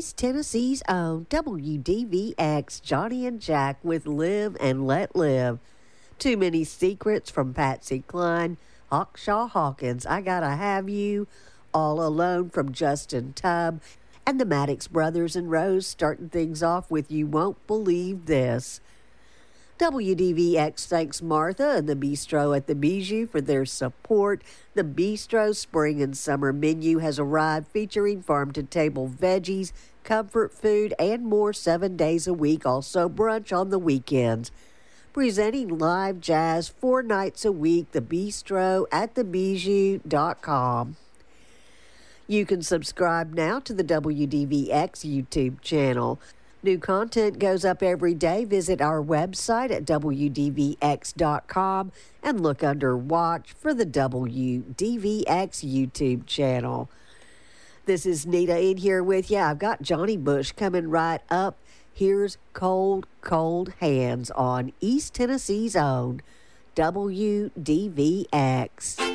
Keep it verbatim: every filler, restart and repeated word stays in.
East Tennessee's own W D V X, Johnny and Jack with Live and Let Live. Too Many Secrets from Patsy Cline, Hawkshaw Hawkins, I Gotta Have You, All Alone from Justin Tubb, and the Maddox Brothers and Rose starting things off with You Won't Believe This. W D V X thanks Martha and the Bistro at the Bijou for their support. The Bistro's spring and summer menu has arrived, featuring farm-to-table veggies, comfort food, and more seven days a week, also brunch on the weekends. Presenting live jazz four nights a week, the Bistro at the bijou dot com. You can subscribe now to the W D V X YouTube channel. New content goes up every day. Visit our website at W D V X dot com and look under Watch for the W D V X YouTube channel. This is Nita in here with you. I've got Johnny Bush coming right up. Here's Cold, Cold Hands on East Tennessee's own W D V X.